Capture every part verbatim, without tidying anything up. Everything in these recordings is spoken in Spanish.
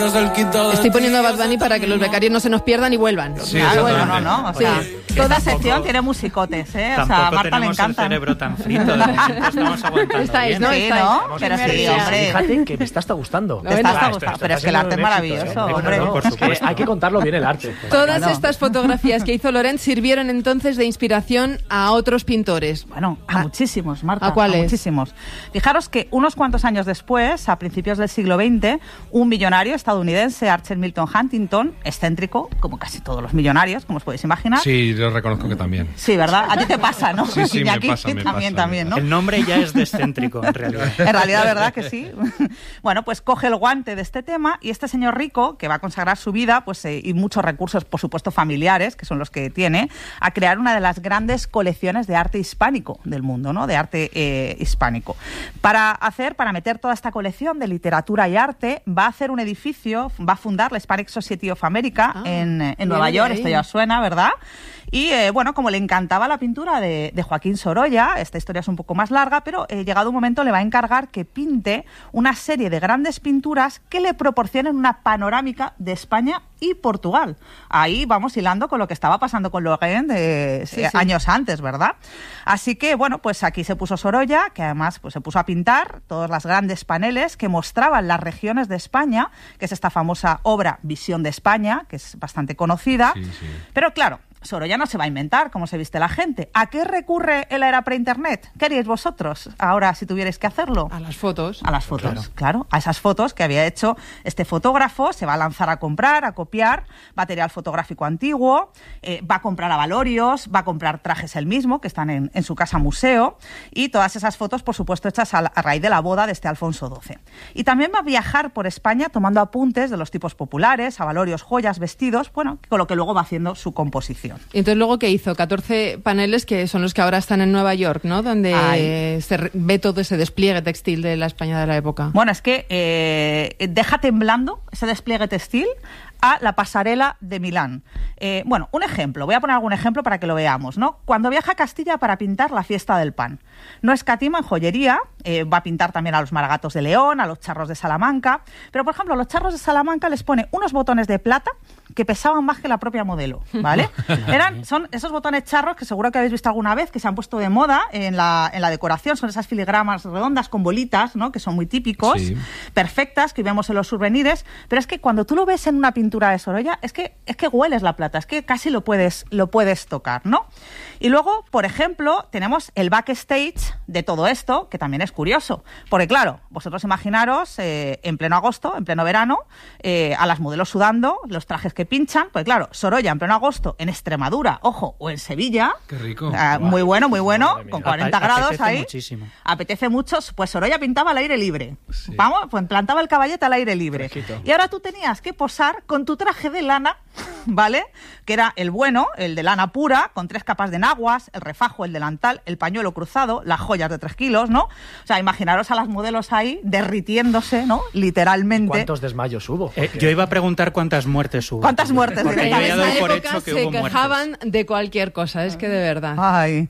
Estoy poniendo a Bad Bunny para que los becarios no se nos pierdan y vuelvan. Sí, ah, bueno, no, no. O sea, sí. Toda sección tiene musicotes, ¿eh? Tampoco o sea, a Marta le tenemos encanta. el cerebro tan frito. De momento estamos aguantando Estáis, bien. ¿no? Sí, Estáis. ¿no? Pero sí, hombre. Fíjate que me está hasta gustando. Te está hasta Ah, gustando. esto- esto Pero es está que el arte es siendo un éxito, maravilloso, ¿eh? hombre. No, no, por es que supuesto. hay que contarlo bien el arte. Todas Claro. estas fotografías que hizo Laurent sirvieron entonces de inspiración a otros pintores. Bueno, a Ah, muchísimos, Marta. ¿a cuáles? muchísimos. Fijaros que unos cuantos años después, a principios del siglo veinte, un millonario estadounidense, Archer Milton Huntington, excéntrico, como casi todos los millonarios, como os podéis imaginar. Sí, yo reconozco que también. Sí, ¿verdad? A ti te pasa, ¿no? Sí, sí, Y me aquí pasa, me también, pasa, también, me ¿no? El nombre ya es descéntrico, en realidad. En realidad, ¿verdad que sí? Bueno, pues coge el guante de este tema y este señor rico, que va a consagrar su vida pues, eh, y muchos recursos, por supuesto, familiares, que son los que tiene, a crear una de las grandes colecciones de arte hispánico del mundo, ¿no? De arte eh, hispánico. Para hacer, para meter toda esta colección de literatura y arte, va a hacer un edificio, va a fundar la Hispanic Society of America Ah, en, en bien Nueva de York, ahí. esto ya os suena, ¿verdad? Y eh, bueno, como le encantaba la pintura de, de Joaquín Sorolla, esta historia es un poco más larga, pero eh, llegado un momento le va a encargar que pinte una serie de grandes pinturas que le proporcionen una panorámica de España y Portugal. Ahí vamos hilando con lo que estaba pasando con Laurent de, Sí, eh, sí. años antes, ¿verdad? Así que, bueno, pues aquí se puso Sorolla, que además pues, se puso a pintar todos los grandes paneles que mostraban las regiones de España, que es esta famosa obra Visión de España, que es bastante conocida. Sí, sí. Pero claro, Sorolla no se va a inventar cómo se viste la gente. ¿A qué recurre en la era pre-internet? ¿Qué haríais vosotros ahora si tuvierais que hacerlo? A las fotos. A las fotos, claro. claro. A esas fotos que había hecho este fotógrafo, se va a lanzar a comprar, a copiar material fotográfico antiguo, eh, va a comprar avalorios, va a comprar trajes él mismo, que están en, en su casa museo, y todas esas fotos, por supuesto, hechas a, la- a raíz de la boda de este Alfonso doce. Y también va a viajar por España tomando apuntes de los tipos populares, avalorios, joyas, vestidos, bueno, con lo que luego va haciendo su composición. Y entonces luego, ¿qué hizo? catorce paneles que son los que ahora están en Nueva York, ¿no? Donde Ay. se re- ve todo ese despliegue textil de la España de la época. Bueno, es que eh, deja temblando ese despliegue textil a la pasarela de Milán. Eh, bueno, un ejemplo, voy a poner algún ejemplo para que lo veamos, ¿no? Cuando viaja a Castilla para pintar la fiesta del pan, no escatima en joyería, eh, va a pintar también a los maragatos de León, a los charros de Salamanca, pero por ejemplo, a los charros de Salamanca les pone unos botones de plata que pesaban más que la propia modelo, ¿vale? Eran, son esos botones charros que seguro que habéis visto alguna vez, que se han puesto de moda en la, en la decoración, son esas filigramas redondas con bolitas, ¿no? Que son muy típicos, Sí. perfectas, que vemos en los souvenirs, pero es que cuando tú lo ves en una pintura de Sorolla, es que, es que hueles la plata, es que casi lo puedes, lo puedes tocar, ¿no? Y luego, por ejemplo, tenemos el backstage de todo esto, que también es curioso, porque claro, vosotros imaginaros eh, en pleno agosto, en pleno verano, eh, a las modelos sudando, los trajes que pinchan, pues claro, Sorolla en pleno agosto en Extremadura, ojo, o en Sevilla, Qué rico. ah, muy bueno, muy bueno, Madre mía. con cuarenta Ape- grados apetece ahí. muchísimo. Apetece mucho, pues Sorolla pintaba al aire libre. Sí. Vamos, pues plantaba el caballete al aire libre. Fresquito. Y ahora tú tenías que posar con tu traje de lana, ¿vale? Que era el bueno, el de lana pura, con tres capas de enaguas, el refajo, el delantal, el pañuelo cruzado, las joyas de tres kilos, ¿no? O sea, imaginaros a las modelos ahí derritiéndose, ¿no? Literalmente. ¿Cuántos desmayos hubo? Eh, yo iba a preguntar cuántas muertes hubo. ¿Cuántas muertes? Porque yo En ya En doy esa por época hecho que se hubo muertes. quejaban de cualquier cosa, es que de verdad. Ay.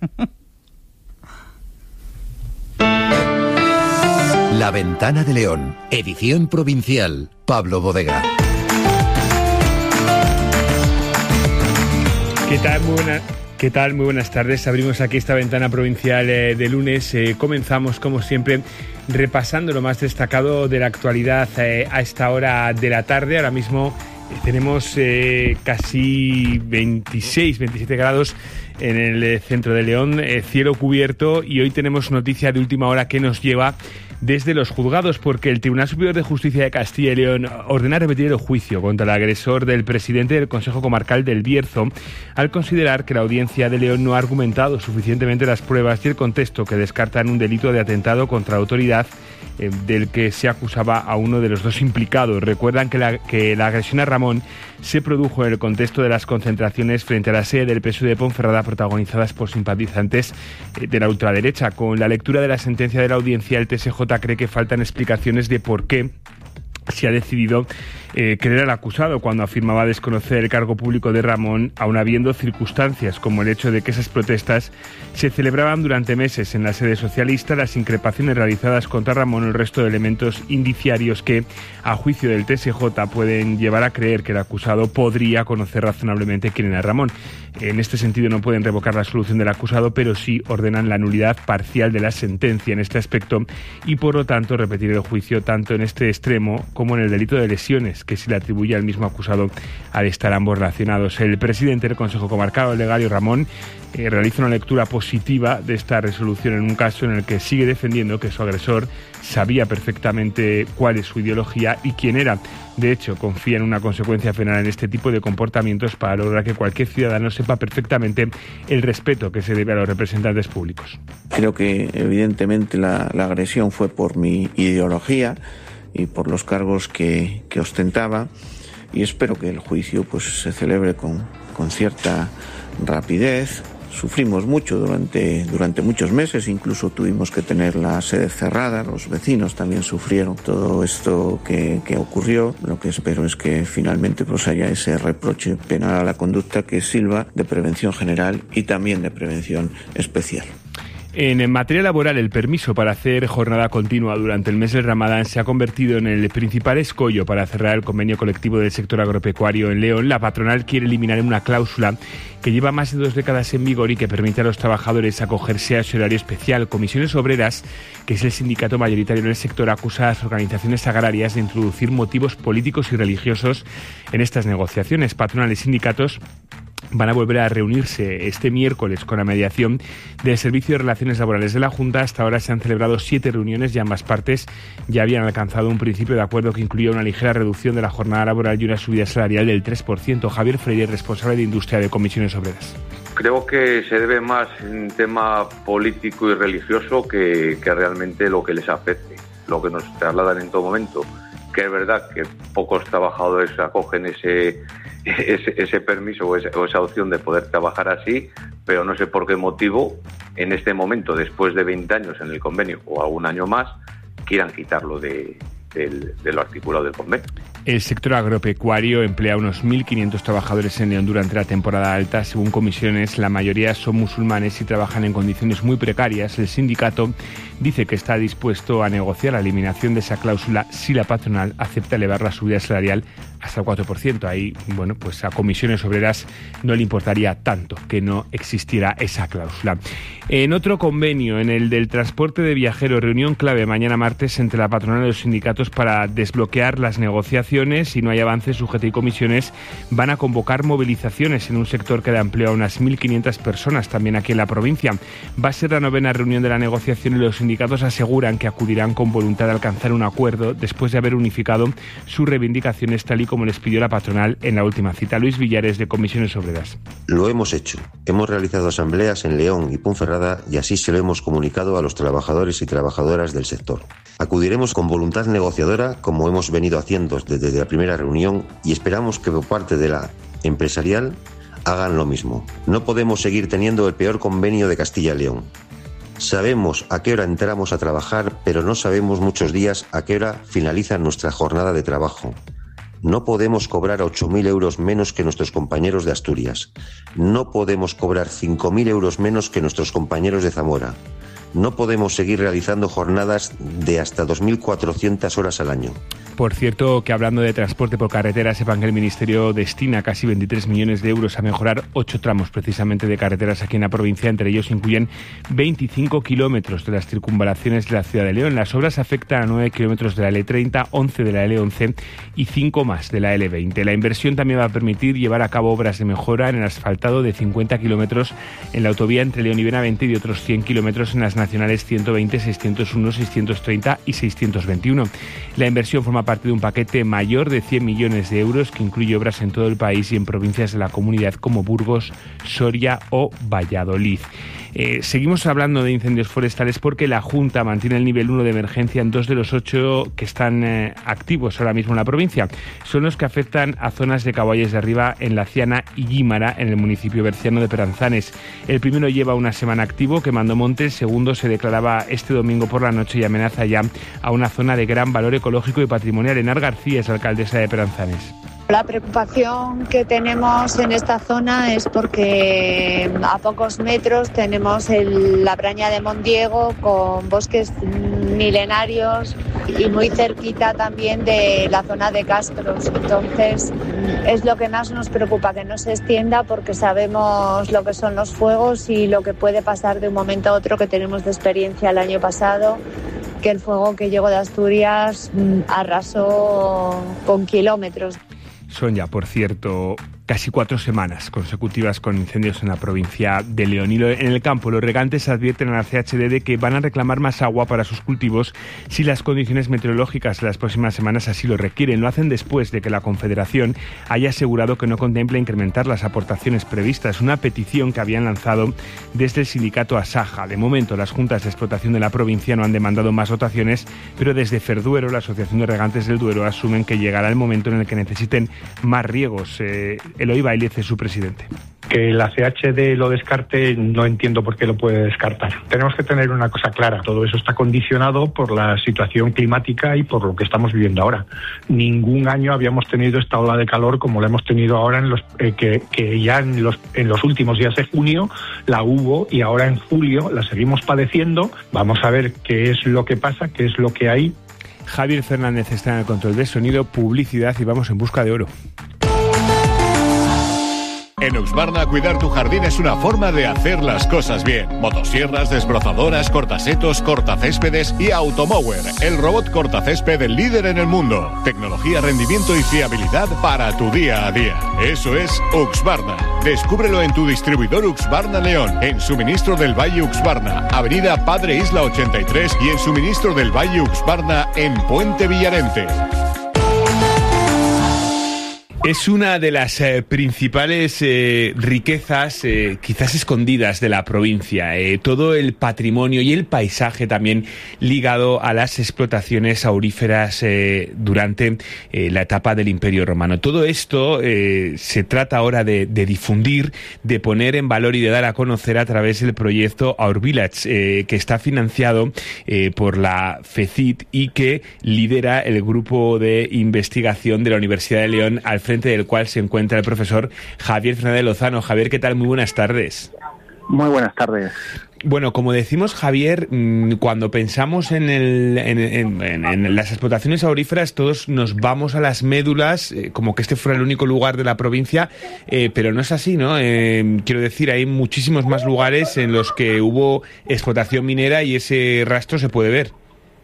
La Ventana de León, edición provincial, Pablo Bodega. ¿Qué tal? Muy buena- ¿Qué tal? Muy buenas tardes. Abrimos aquí esta ventana provincial eh, de lunes. Eh, comenzamos, como siempre, repasando lo más destacado de la actualidad eh, a esta hora de la tarde. Ahora mismo eh, tenemos eh, casi veintiséis, veintisiete grados en el eh, centro de León, eh, cielo cubierto, y hoy tenemos noticia de última hora que nos lleva desde los juzgados, porque el Tribunal Superior de Justicia de Castilla y León ordena repetir el juicio contra el agresor del presidente del Consejo Comarcal del Bierzo, al considerar que la Audiencia de León no ha argumentado suficientemente las pruebas y el contexto que descartan un delito de atentado contra la autoridad eh, del que se acusaba a uno de los dos implicados. Recuerdan que la, que la agresión a Ramón se produjo en el contexto de las concentraciones frente a la sede del P S U de Ponferrada protagonizadas por simpatizantes eh, de la ultraderecha. Con la lectura de la sentencia de la audiencia, el T S J cree que faltan explicaciones de por qué si ha decidido eh, creer al acusado cuando afirmaba desconocer el cargo público de Ramón, aun habiendo circunstancias como el hecho de que esas protestas se celebraban durante meses en la sede socialista, las increpaciones realizadas contra Ramón o el resto de elementos indiciarios que, a juicio del T S J, pueden llevar a creer que el acusado podría conocer razonablemente quién era Ramón. En este sentido no pueden revocar la absolución del acusado, pero sí ordenan la nulidad parcial de la sentencia en este aspecto y, por lo tanto, repetir el juicio tanto en este extremo como en el delito de lesiones, que se le atribuye al mismo acusado al estar ambos relacionados. El presidente del Consejo Comarcal, Olegario Ramón, eh, realiza una lectura positiva de esta resolución en un caso en el que sigue defendiendo que su agresor sabía perfectamente cuál es su ideología y quién era. De hecho, confía en una consecuencia penal en este tipo de comportamientos para lograr que cualquier ciudadano sepa perfectamente el respeto que se debe a los representantes públicos. Creo que evidentemente la, la agresión fue por mi ideología y por los cargos que, que ostentaba, y espero que el juicio pues se celebre con, con cierta rapidez. Sufrimos mucho durante, durante muchos meses, incluso tuvimos que tener la sede cerrada, los vecinos también sufrieron todo esto que, que ocurrió. Lo que espero es que finalmente pues haya ese reproche penal a la conducta que sirva de prevención general y también de prevención especial. En materia laboral, el permiso para hacer jornada continua durante el mes del Ramadán se ha convertido en el principal escollo para cerrar el convenio colectivo del sector agropecuario en León. La patronal quiere eliminar una cláusula que lleva más de dos décadas en vigor y que permite a los trabajadores acogerse a ese horario especial. Comisiones Obreras, que es el sindicato mayoritario en el sector, acusa a las organizaciones agrarias de introducir motivos políticos y religiosos en estas negociaciones. Patronales y sindicatos van a volver a reunirse este miércoles con la mediación del Servicio de Relaciones Laborales de la Junta. Hasta ahora se han celebrado siete reuniones y ambas partes ya habían alcanzado un principio de acuerdo que incluía una ligera reducción de la jornada laboral y una subida salarial del tres por ciento. Javier Freire, responsable de Industria de Comisiones Obreras. Creo que se debe más en tema político y religioso que, que realmente lo que les afecte, lo que nos trasladan en todo momento. Que es verdad que pocos trabajadores acogen ese, ese, ese permiso o esa, o esa opción de poder trabajar así, pero no sé por qué motivo, en este momento, después de veinte años en el convenio o algún año más, quieran quitarlo de, de, de lo articulado del convenio. El sector agropecuario emplea unos mil quinientos trabajadores en León durante la temporada alta. Según comisiones, la mayoría son musulmanes y trabajan en condiciones muy precarias. El sindicato dice que está dispuesto a negociar la eliminación de esa cláusula si la patronal acepta elevar la subida salarial hasta el cuatro por ciento. Ahí, bueno, pues a Comisiones Obreras no le importaría tanto que no existiera esa cláusula. En otro convenio, en el del transporte de viajeros, reunión clave mañana martes entre la patronal y los sindicatos para desbloquear las negociaciones. Si no hay avances, U G T y comisiones van a convocar movilizaciones en un sector que da empleo a unas mil quinientas personas también aquí en la provincia. Va a ser la novena reunión de la negociación y los sindicatos aseguran que acudirán con voluntad de alcanzar un acuerdo después de haber unificado sus reivindicaciones tal y como les pidió la patronal en la última cita. Luis Villares, de Comisiones Obreras. Lo hemos hecho. Hemos realizado asambleas en León y Ponferrada y así se lo hemos comunicado a los trabajadores y trabajadoras del sector. Acudiremos con voluntad negociadora, como hemos venido haciendo desde la primera reunión, y esperamos que por parte de la empresarial hagan lo mismo. No podemos seguir teniendo el peor convenio de Castilla y León. Sabemos a qué hora entramos a trabajar, pero no sabemos muchos días a qué hora finaliza nuestra jornada de trabajo. No podemos cobrar ocho mil euros menos que nuestros compañeros de Asturias. No podemos cobrar cinco mil euros menos que nuestros compañeros de Zamora. No podemos seguir realizando jornadas de hasta dos mil cuatrocientas horas al año. Por cierto, que hablando de transporte por carretera, sepan que el Ministerio destina casi veintitrés millones de euros a mejorar ocho tramos precisamente de carreteras aquí en la provincia. Entre ellos incluyen veinticinco kilómetros de las circunvalaciones de la ciudad de León. Las obras afectan a nueve kilómetros de la L treinta, once de la L once y cinco más de la L veinte. La inversión también va a permitir llevar a cabo obras de mejora en el asfaltado de cincuenta kilómetros en la autovía entre León y Benavente y de otros cien kilómetros en las nacionales ciento veinte, seiscientos uno, seiscientos treinta y seiscientos veintiuno. La inversión forma parte de un paquete mayor de cien millones de euros que incluye obras en todo el país y en provincias de la comunidad como Burgos, Soria o Valladolid. Eh, seguimos hablando de incendios forestales porque la Junta mantiene el nivel uno de emergencia en dos de los ocho que están eh, activos ahora mismo en la provincia. Son los que afectan a zonas de Caballes de Arriba, en La Ciana y Guímara, en el municipio berciano de Peranzanes. El primero lleva una semana activo, quemando monte. El segundo se declaraba este domingo por la noche y amenaza ya a una zona de gran valor ecológico y patrimonial. Enar García es alcaldesa de Peranzanes. La preocupación que tenemos en esta zona es porque a pocos metros tenemos el, la Braña de Mondiego con bosques milenarios y muy cerquita también de la zona de Castros. Entonces es lo que más nos preocupa, que no se extienda, porque sabemos lo que son los fuegos y lo que puede pasar de un momento a otro, que tenemos de experiencia el año pasado, que el fuego que llegó de Asturias arrasó con kilómetros. Son ya, por cierto, casi cuatro semanas consecutivas con incendios en la provincia de León. Y lo, en el campo, los regantes advierten a la C H D de que van a reclamar más agua para sus cultivos si las condiciones meteorológicas de las próximas semanas así lo requieren. Lo hacen después de que la Confederación haya asegurado que no contempla incrementar las aportaciones previstas, una petición que habían lanzado desde el sindicato Asaja. De momento, las juntas de explotación de la provincia no han demandado más dotaciones, pero desde Ferduero, la Asociación de Regantes del Duero, asumen que llegará el momento en el que necesiten más riegos. Eh, Eloy Bailez es su presidente. Que la C H D lo descarte, no entiendo por qué lo puede descartar. Tenemos que tener una cosa clara: todo eso está condicionado por la situación climática y por lo que estamos viviendo ahora. Ningún año habíamos tenido esta ola de calor como la hemos tenido ahora, en los eh, que, que ya en los, en los últimos días de junio la hubo, y ahora en julio la seguimos padeciendo. Vamos a ver qué es lo que pasa, qué es lo que hay. Javier Fernández está en el control de sonido, publicidad, y vamos en busca de oro. En Uxbarna, cuidar tu jardín es una forma de hacer las cosas bien. Motosierras, desbrozadoras, cortasetos, cortacéspedes y Automower, el robot cortacésped líder en el mundo. Tecnología, rendimiento y fiabilidad para tu día a día. Eso es Uxbarna. Descúbrelo en tu distribuidor Uxbarna León, en Suministro del Valle Uxbarna, Avenida Padre Isla ochenta y tres, y en Suministro del Valle Uxbarna en Puente Villarente. Es una de las eh, principales eh, riquezas, eh, quizás escondidas, de la provincia. Eh, todo el patrimonio y el paisaje también ligado a las explotaciones auríferas eh, durante eh, la etapa del Imperio Romano. Todo esto eh, se trata ahora de, de difundir, de poner en valor y de dar a conocer a través del proyecto Our Village, eh, que está financiado eh, por la FECIT y que lidera el grupo de investigación de la Universidad de León, al frente del cual se encuentra el profesor Javier Fernández Lozano. Javier, ¿qué tal? Muy buenas tardes. Muy buenas tardes. Bueno, como decimos, Javier, cuando pensamos en, el, en, en, en las explotaciones auríferas, todos nos vamos a las médulas, eh, como que este fuera el único lugar de la provincia, eh, pero no es así, ¿no? Eh, quiero decir, hay muchísimos más lugares en los que hubo explotación minera y ese rastro se puede ver.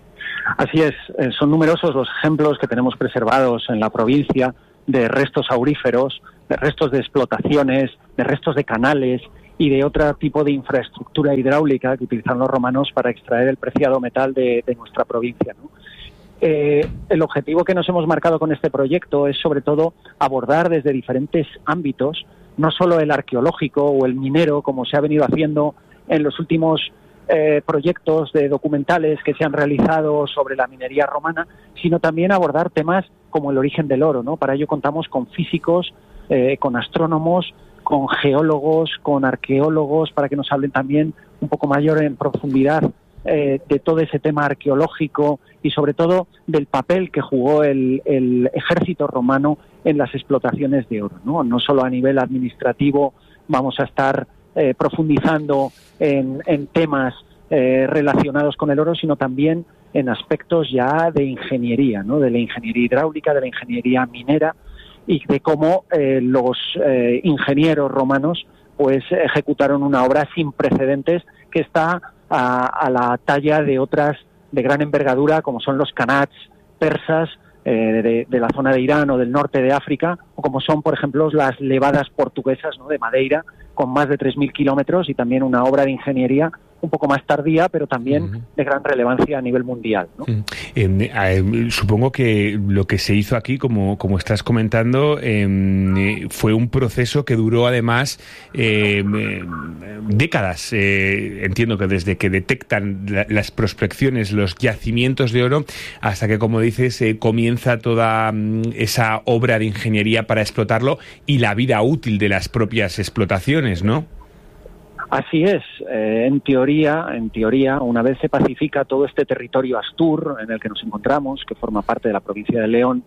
Así es, eh, son numerosos los ejemplos que tenemos preservados en la provincia de restos auríferos, de restos de explotaciones, de restos de canales y de otro tipo de infraestructura hidráulica que utilizaron los romanos para extraer el preciado metal de, de nuestra provincia, ¿no? Eh, el objetivo que nos hemos marcado con este proyecto es, sobre todo, abordar desde diferentes ámbitos, no solo el arqueológico o el minero, como se ha venido haciendo en los últimos Eh, proyectos de documentales que se han realizado sobre la minería romana, sino también abordar temas como el origen del oro, ¿no? Para ello contamos con físicos, eh, con astrónomos, con geólogos, con arqueólogos, para que nos hablen también un poco mayor en profundidad eh, de todo ese tema arqueológico y sobre todo del papel que jugó el, el ejército romano en las explotaciones de oro, ¿no? No solo a nivel administrativo vamos a estar Eh, profundizando en, en temas eh, relacionados con el oro, sino también en aspectos ya de ingeniería, ¿no? De la ingeniería hidráulica, de la ingeniería minera y de cómo eh, los eh, ingenieros romanos pues ejecutaron una obra sin precedentes que está a, a la talla de otras de gran envergadura, como son los kanats persas eh, de, de la zona de Irán o del norte de África, o como son, por ejemplo, las levadas portuguesas, ¿no? De Madeira, con más de tres mil kilómetros, y también una obra de ingeniería un poco más tardía, pero también uh-huh. de gran relevancia a nivel mundial, ¿no? Uh-huh. Eh, eh, supongo que lo que se hizo aquí, como, como estás comentando, eh, fue un proceso que duró además eh, décadas. Eh, entiendo que desde que detectan la, las prospecciones, los yacimientos de oro, hasta que, como dices, eh, comienza toda um, esa obra de ingeniería para explotarlo y la vida útil de las propias explotaciones, ¿no? Así es. Eh, en teoría, en teoría, una vez se pacifica todo este territorio Astur en el que nos encontramos, que forma parte de la provincia de León,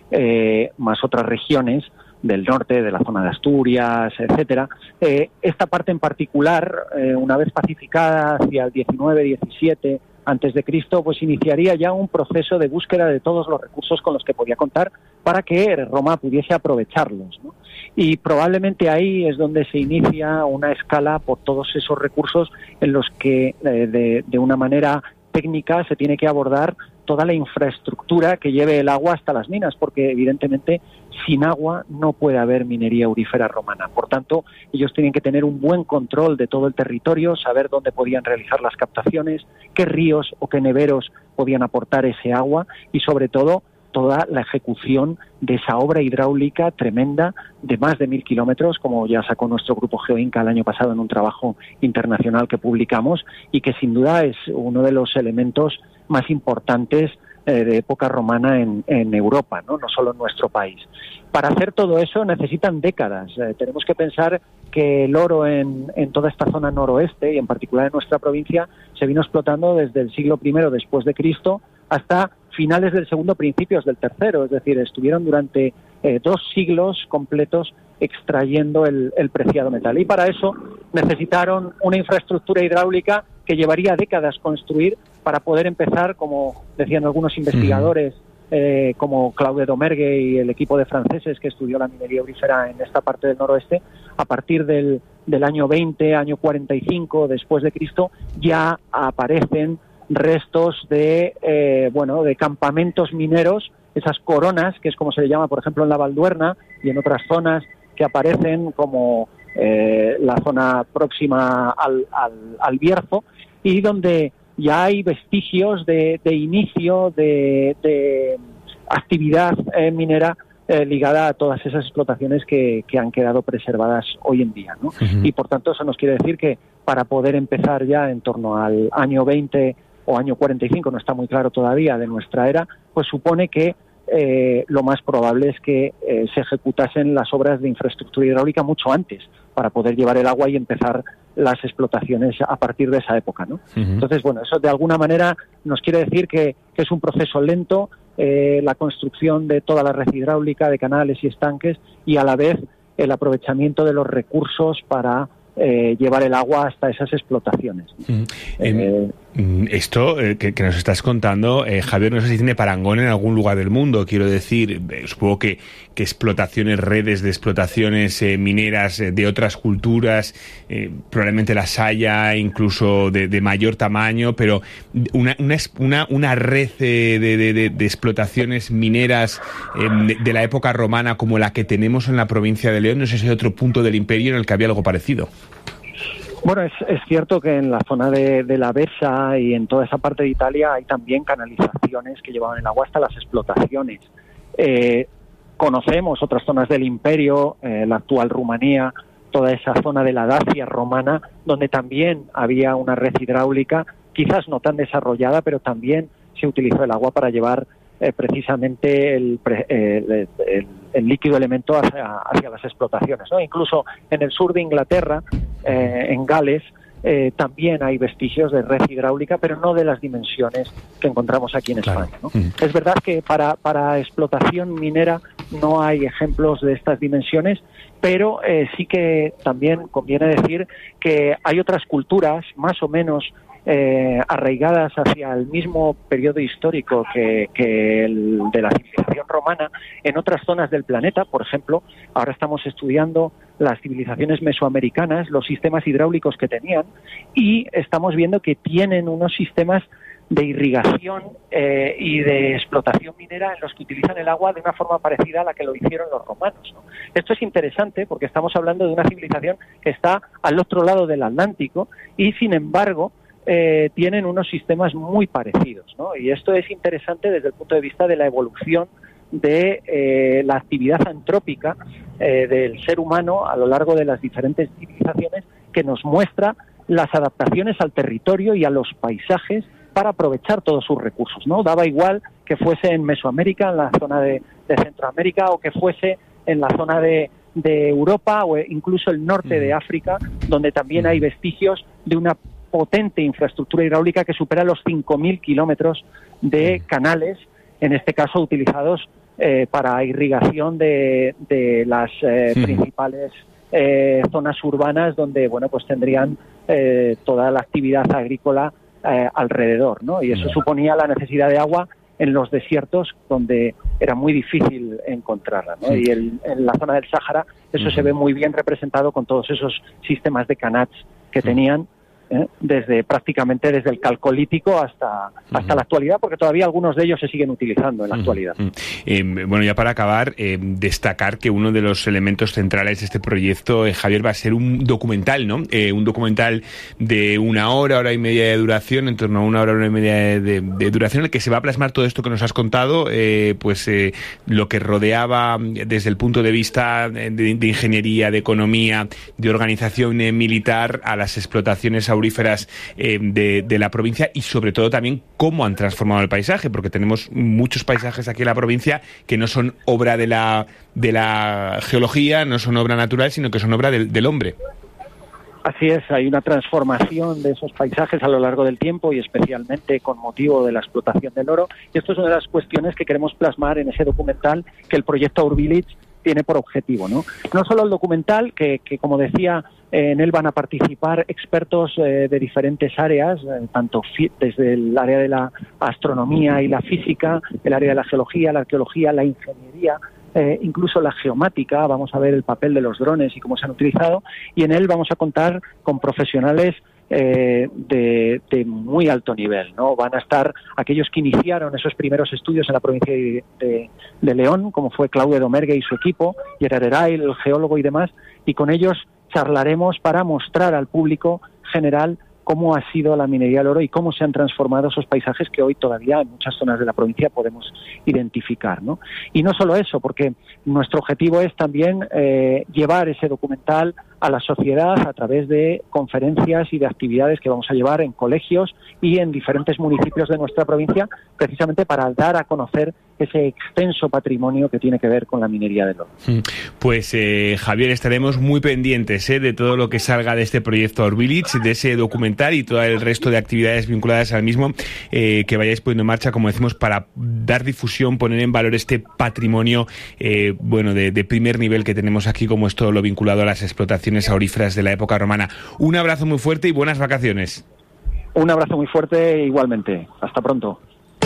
eh, más otras regiones del norte, de la zona de Asturias, etcétera. Eh, esta parte en particular, eh, una vez pacificada hacia el diecinueve, diecisiete antes de Cristo, pues iniciaría ya un proceso de búsqueda de todos los recursos con los que podía contar para que Roma pudiese aprovecharlos, ¿no? Y probablemente ahí es donde se inicia una escala por todos esos recursos en los que eh, de, de una manera técnica se tiene que abordar toda la infraestructura que lleve el agua hasta las minas, porque evidentemente sin agua no puede haber minería aurífera romana. Por tanto, ellos tienen que tener un buen control de todo el territorio, saber dónde podían realizar las captaciones, qué ríos o qué neveros podían aportar ese agua y, sobre todo, toda la ejecución de esa obra hidráulica tremenda de más de mil kilómetros, como ya sacó nuestro grupo GeoInca el año pasado en un trabajo internacional que publicamos, y que sin duda es uno de los elementos más importantes eh, de época romana en, en Europa, ¿no? No solo en nuestro país. Para hacer todo eso necesitan décadas. Eh, tenemos que pensar que el oro en, en toda esta zona noroeste, y en particular en nuestra provincia, se vino explotando desde el siglo primero después de Cristo hasta finales del segundo, principios del tercero, es decir, estuvieron durante eh, dos siglos completos extrayendo el, el preciado metal. Y para eso necesitaron una infraestructura hidráulica que llevaría décadas construir para poder empezar, como decían algunos investigadores, eh, como Claude Domergue y el equipo de franceses que estudió la minería aurífera en esta parte del noroeste, a partir del, del año veinte, año cuarenta y cinco después de Cristo, ya aparecen restos de eh, bueno de campamentos mineros, esas coronas, que es como se le llama, por ejemplo, en la Valduerna y en otras zonas que aparecen como eh, la zona próxima al, al, al Bierzo, y donde ya hay vestigios de, de inicio de, de actividad eh, minera eh, ligada a todas esas explotaciones que, que han quedado preservadas hoy en día, ¿no? Uh-huh. Y por tanto eso nos quiere decir que para poder empezar ya en torno al año veinte o año cuarenta y cinco, no está muy claro todavía, de nuestra era, pues supone que eh, lo más probable es que eh, se ejecutasen las obras de infraestructura hidráulica mucho antes, para poder llevar el agua y empezar las explotaciones a partir de esa época, ¿no? Uh-huh. Entonces, bueno, eso de alguna manera nos quiere decir que, que es un proceso lento, eh, la construcción de toda la red hidráulica, de canales y estanques, y a la vez el aprovechamiento de los recursos para Eh, llevar el agua hasta esas explotaciones. Mm. Eh, Esto eh, que, que nos estás contando, eh, Javier, no sé si tiene parangón en algún lugar del mundo. Quiero decir, eh, supongo que, que explotaciones, redes de explotaciones eh, mineras eh, de otras culturas, eh, probablemente las haya incluso de, de mayor tamaño, pero una, una, una, una red eh, de, de, de, de explotaciones mineras eh, de, de la época romana como la que tenemos en la provincia de León, no sé si hay otro punto del imperio en el que había algo parecido. Bueno, es, es cierto que en la zona de, de la Besa y en toda esa parte de Italia hay también canalizaciones que llevaban el agua hasta las explotaciones. Eh, conocemos otras zonas del imperio, eh, la actual Rumanía, toda esa zona de la Dacia romana, donde también había una red hidráulica, quizás no tan desarrollada, pero también se utilizó el agua para llevar eh, precisamente el, el, el, el líquido elemento hacia, hacia las explotaciones, ¿no? Incluso en el sur de Inglaterra, eh, en Gales, eh, también hay vestigios de red hidráulica, pero no de las dimensiones que encontramos aquí en España, ¿no? Mm. Es verdad que para, para explotación minera no hay ejemplos de estas dimensiones, pero eh, sí que también conviene decir que hay otras culturas más o menos Eh, arraigadas hacia el mismo periodo histórico que, que el de la civilización romana en otras zonas del planeta. Por ejemplo, ahora estamos estudiando las civilizaciones mesoamericanas, los sistemas hidráulicos que tenían, y estamos viendo que tienen unos sistemas de irrigación eh, y de explotación minera en los que utilizan el agua de una forma parecida a la que lo hicieron los romanos, ¿no? Esto es interesante porque estamos hablando de una civilización que está al otro lado del Atlántico y, sin embargo, eh, tienen unos sistemas muy parecidos, ¿no? Y esto es interesante desde el punto de vista de la evolución de eh, la actividad antrópica eh, del ser humano a lo largo de las diferentes civilizaciones, que nos muestra las adaptaciones al territorio y a los paisajes para aprovechar todos sus recursos, ¿no? Daba igual que fuese en Mesoamérica, en la zona de, de Centroamérica, o que fuese en la zona de, de Europa o incluso el norte de África, donde también hay vestigios de una potente infraestructura hidráulica que supera los cinco mil kilómetros de canales, en este caso utilizados eh, para irrigación de, de las eh, sí. principales eh, zonas urbanas, donde bueno pues tendrían eh, toda la actividad agrícola eh, alrededor, ¿no? Y eso suponía la necesidad de agua en los desiertos, donde era muy difícil encontrarla, ¿no? Sí. Y el, en la zona del Sáhara eso uh-huh. se ve muy bien representado con todos esos sistemas de canats que sí. tenían, ¿eh? desde prácticamente desde el calcolítico hasta hasta uh-huh. la actualidad, porque todavía algunos de ellos se siguen utilizando en la uh-huh. actualidad. Uh-huh. Eh, bueno, ya para acabar, eh, destacar que uno de los elementos centrales de este proyecto, eh, Javier, va a ser un documental, ¿no? Eh, un documental de una hora, hora y media de duración, en torno a una hora, hora y media de, de, de duración, en el que se va a plasmar todo esto que nos has contado, eh, pues eh, lo que rodeaba desde el punto de vista de, de ingeniería, de economía, de organización eh, militar, a las explotaciones auríferas eh, de, de la provincia, y sobre todo también cómo han transformado el paisaje, porque tenemos muchos paisajes aquí en la provincia que no son obra de la de la geología, no son obra natural, sino que son obra del, del hombre. Así es, hay una transformación de esos paisajes a lo largo del tiempo, y especialmente con motivo de la explotación del oro, y esto es una de las cuestiones que queremos plasmar en ese documental que el proyecto Our Village tiene por objetivo, ¿no? No solo el documental, que, que como decía, eh, en él van a participar expertos eh, de diferentes áreas, eh, tanto fi- desde el área de la astronomía y la física, el área de la geología, la arqueología, la ingeniería, eh, incluso la geomática. Vamos a ver el papel de los drones y cómo se han utilizado, y en él vamos a contar con profesionales Eh, de, de muy alto nivel, ¿no? Van a estar aquellos que iniciaron esos primeros estudios en la provincia de, de, de León, como fue Claude Domergue y su equipo, Gerard Erail, el geólogo y demás, y con ellos charlaremos para mostrar al público general cómo ha sido la minería del oro y cómo se han transformado esos paisajes que hoy todavía en muchas zonas de la provincia podemos identificar, ¿no? Y no solo eso, porque nuestro objetivo es también eh, llevar ese documental a la sociedad a través de conferencias y de actividades que vamos a llevar en colegios y en diferentes municipios de nuestra provincia, precisamente para dar a conocer ese extenso patrimonio que tiene que ver con la minería del oro. Pues eh, Javier, estaremos muy pendientes eh, de todo lo que salga de este proyecto Our Village, de ese documental y todo el resto de actividades vinculadas al mismo, eh, que vayáis poniendo en marcha, como decimos, para dar difusión, poner en valor este patrimonio eh, bueno de, de primer nivel que tenemos aquí, como es todo lo vinculado a las explotaciones auríferas de la época romana. Un abrazo muy fuerte y buenas vacaciones. Un abrazo muy fuerte igualmente. Hasta pronto.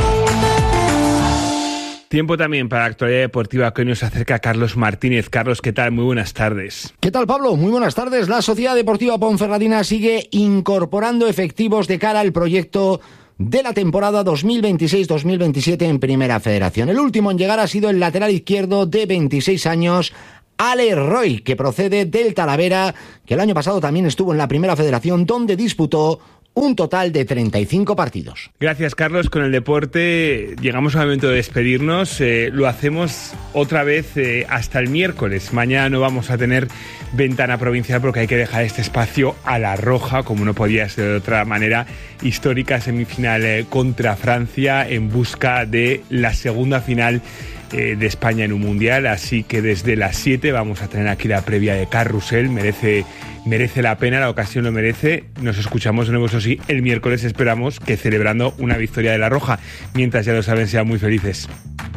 Tiempo también para la actualidad deportiva, que hoy nos acerca Carlos Martínez. Carlos, ¿qué tal? Muy buenas tardes. ¿Qué tal, Pablo? Muy buenas tardes. La Sociedad Deportiva Ponferradina sigue incorporando efectivos de cara al proyecto de la temporada dos mil veintiséis dos mil veintisiete en Primera Federación. El último en llegar ha sido el lateral izquierdo de veintiséis años, Ale Roy, que procede del Talavera, que el año pasado también estuvo en la Primera Federación, donde disputó un total de treinta y cinco partidos. Gracias, Carlos. Con el deporte llegamos al momento de despedirnos. Eh, lo hacemos otra vez eh, hasta el miércoles. Mañana no vamos a tener ventana provincial porque hay que dejar este espacio a la roja, como no podía ser de otra manera. Histórica semifinal eh, contra Francia en busca de la segunda final eh, de España en un mundial. Así que desde las siete vamos a tener aquí la previa de Carrusel. Merece... Merece la pena, la ocasión lo merece. Nos escuchamos de nuevo, eso sí, el miércoles, esperamos que celebrando una victoria de la Roja. Mientras, ya lo saben, sean muy felices.